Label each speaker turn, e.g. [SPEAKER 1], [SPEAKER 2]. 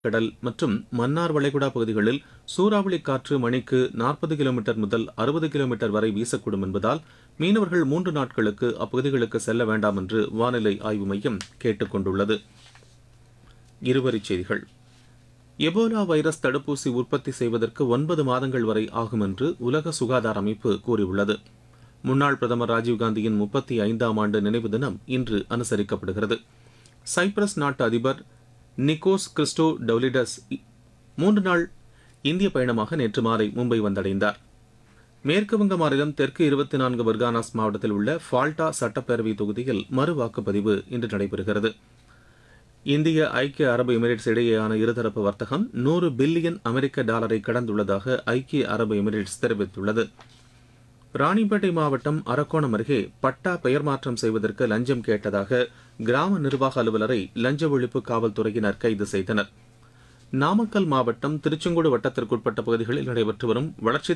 [SPEAKER 1] கடல் மற்றும் மன்னார் வளைகுடா பகுதிகளில் சூறாவளி காற்று மணிக்கு 40 கிலோமீட்டர் முதல் 60 கிலோமீட்டர் வரை வீசக்கூடும் என்பதால் மீனவர்கள் 3 நாட்களுக்கு அப்பகுதிகளுக்கு செல்ல வேண்டாம் என்று வானிலை ஆய்வு மையம் கேட்டுக் கொண்டுள்ளது. இருவரிச் செய்திகள். எபோலா வைரஸ் தடுப்பூசி உற்பத்தி செய்வதற்கு 9 மாதங்கள் வரை ஆகும் என்று உலக சுகாதார அமைப்பு கூறியுள்ளது. முன்னாள் பிரதமர் ராஜீவ்காந்தியின் 35ஆம் ஆண்டு நினைவு தினம் இன்று அனுசரிக்கப்படுகிறது. சைப்ரஸ் நாட்டு அதிபர் நிக்கோஸ் கிறிஸ்டோ டவுலிடஸ் 3 நாள் இந்திய பயணமாக நேற்று மாலை மும்பை வந்தடைந்தார். மேற்குவங்க மாநிலம் தெற்கு 24 பர்கானாஸ் மாவட்டத்தில் உள்ள ஃபால்டா சட்டப்பேரவை தொகுதியில் மறு வாக்குப்பதிவு இன்று நடைபெறுகிறது. இந்திய ஐக்கிய அரபு எமிரேட்ஸ் இடையேயான இருதரப்பு வர்த்தகம் 100 பில்லியன் அமெரிக்க டாலரை கடந்துள்ளதாக ஐக்கிய அரபு எமிரேட்ஸ் தெரிவித்துள்ளது. ராணிப்பேட்டை மாவட்டம் அரக்கோணம் அருகே பட்டா பெயர் மாற்றம் செய்வதற்கு லஞ்சம் கேட்டதாக கிராம நிர்வாக அலுவலரை லஞ்ச ஒழிப்பு காவல்துறையினர் கைது செய்தனர். நாமக்கல் மாவட்டம் திருச்செங்கோடு வட்டத்திற்குட்பட்ட பகுதிகளில் நடைபெற்று வரும் வளர்ச்சித்